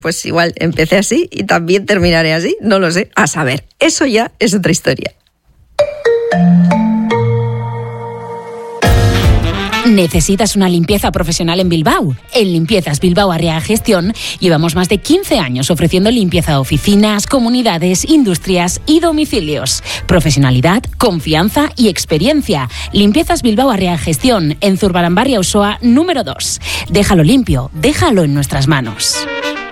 Pues igual empecé así y también terminaré así, no lo sé. A saber, eso ya es otra historia. ¿Necesitas una limpieza profesional en Bilbao? En Limpiezas Bilbao Arriaga Gestión llevamos más de 15 años ofreciendo limpieza a oficinas, comunidades, industrias y domicilios. Profesionalidad, confianza y experiencia. Limpiezas Bilbao Arriaga Gestión en Zurbaranbarria Auzoa número 2. Déjalo limpio, déjalo en nuestras manos.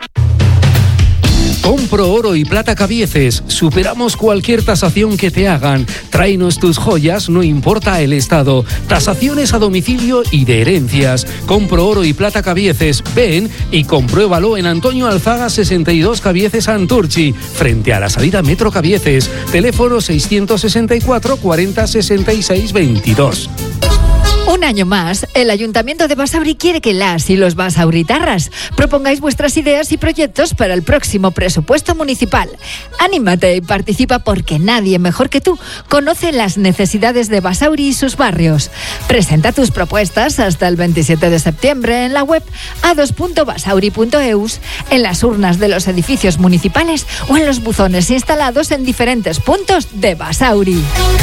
Compro Oro y Plata Cabieces. Superamos cualquier tasación que te hagan. Tráenos tus joyas, no importa el estado. Tasaciones a domicilio y de herencias. Compro Oro y Plata Cabieces. Ven y compruébalo en Antonio Alzaga 62 Cabieces Anturchi, frente a la salida Metro Cabieces. Teléfono 664 40 66 22. Un año más, el Ayuntamiento de Basauri quiere que las y los basauritarras propongáis vuestras ideas y proyectos para el próximo presupuesto municipal. Anímate y participa porque nadie mejor que tú conoce las necesidades de Basauri y sus barrios. Presenta tus propuestas hasta el 27 de septiembre en la web a2.basauri.eus, en las urnas de los edificios municipales o en los buzones instalados en diferentes puntos de Basauri.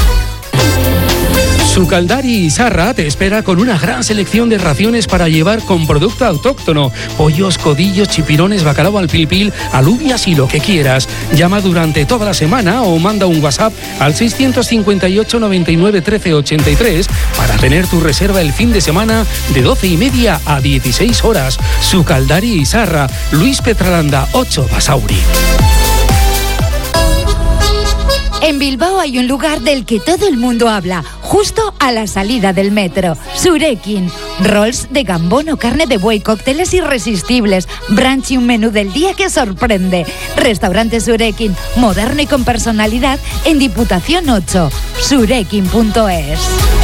Sukaldari Izarra te espera con una gran selección de raciones para llevar con producto autóctono. Pollos, codillos, chipirones, bacalao al pil, alubias y lo que quieras. Llama durante toda la semana o manda un WhatsApp al 658 99 13 83 para tener tu reserva el fin de semana de 12:30 a 16 horas. Sukaldari Izarra, Luis Petralanda 8, Basauri. En Bilbao hay un lugar del que todo el mundo habla, justo a la salida del metro. Surekin. Rolls de gambón o carne de buey, cócteles irresistibles, brunch y un menú del día que sorprende. Restaurante Surekin, moderno y con personalidad, en Diputación 8. Surekin.es.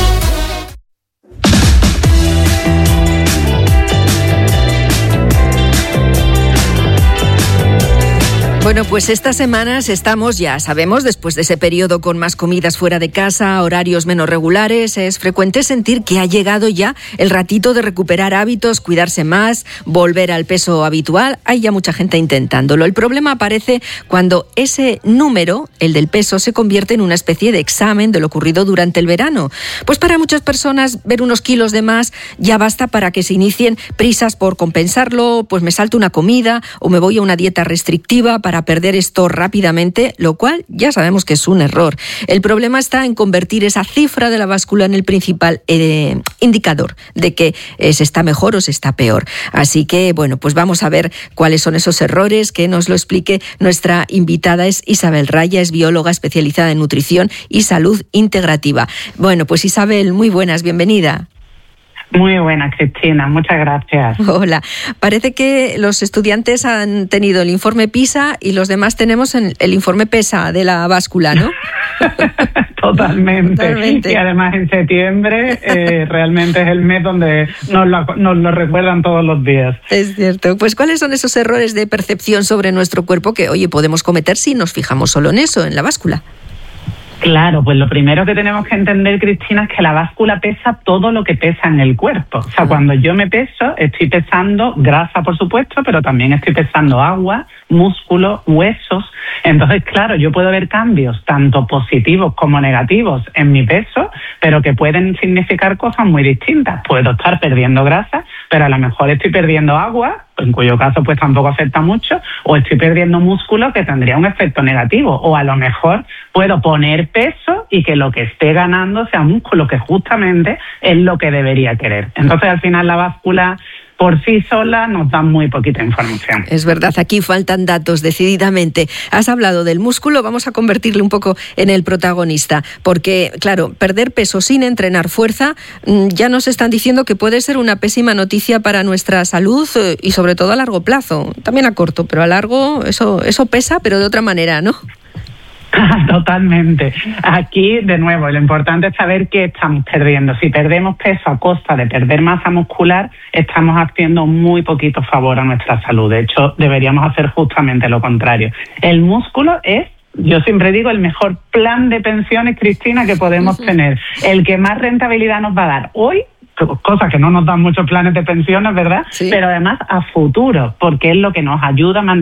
Bueno, pues estas semanas estamos, ya sabemos, después de ese periodo con más comidas fuera de casa, horarios menos regulares, es frecuente sentir que ha llegado ya el ratito de recuperar hábitos, cuidarse más, volver al peso habitual. Hay ya mucha gente intentándolo. El problema aparece cuando ese número, el del peso, se convierte en una especie de examen de lo ocurrido durante el verano. Pues para muchas personas ver unos kilos de más ya basta para que se inicien prisas por compensarlo, pues me salto una comida o me voy a una dieta restrictiva para perder esto rápidamente, lo cual ya sabemos que es un error. El problema está en convertir esa cifra de la báscula en el principal indicador de que se está mejor o se está peor. Así que, bueno, pues vamos a ver cuáles son esos errores, que nos lo explique nuestra invitada. Es Isabel Raya, es bióloga especializada en nutrición y salud integrativa. Bueno, pues Isabel, muy buenas, bienvenida. Muy buena, Cristina, muchas gracias. Hola. Parece que los estudiantes han tenido el informe PISA y los demás tenemos el informe PESA de la báscula, ¿no? Totalmente. Y además en septiembre realmente es el mes donde nos lo recuerdan todos los días. Es cierto. Pues ¿cuáles son esos errores de percepción sobre nuestro cuerpo que, oye, podemos cometer si nos fijamos solo en eso, en la báscula? Claro, pues lo primero que tenemos que entender, Cristina, es que la báscula pesa todo lo que pesa en el cuerpo. O sea, cuando yo me peso, estoy pesando grasa, por supuesto, pero también estoy pesando agua, músculo, huesos. Entonces, claro, yo puedo ver cambios tanto positivos como negativos en mi peso, pero que pueden significar cosas muy distintas. Puedo estar perdiendo grasa, pero a lo mejor estoy perdiendo agua, en cuyo caso pues tampoco afecta mucho, o estoy perdiendo músculo, que tendría un efecto negativo, o a lo mejor puedo poner peso y que lo que esté ganando sea músculo, que justamente es lo que debería querer. Entonces, al final, la báscula por sí sola nos da muy poquita información. Es verdad, aquí faltan datos, decididamente. Has hablado del músculo, vamos a convertirle un poco en el protagonista, porque, claro, perder peso sin entrenar fuerza, ya nos están diciendo que puede ser una pésima noticia para nuestra salud y sobre todo a largo plazo. También a corto, pero a largo eso pesa, pero de otra manera, ¿no? Totalmente. Aquí, de nuevo, lo importante es saber qué estamos perdiendo. Si perdemos peso a costa de perder masa muscular, estamos haciendo muy poquito favor a nuestra salud. De hecho, deberíamos hacer justamente lo contrario. El músculo es, yo siempre digo, el mejor plan de pensiones, Cristina, que podemos tener. El que más rentabilidad nos va a dar hoy cosas que no nos dan muchos planes de pensiones, ¿verdad? Sí. Pero además a futuro, porque es lo que nos ayuda a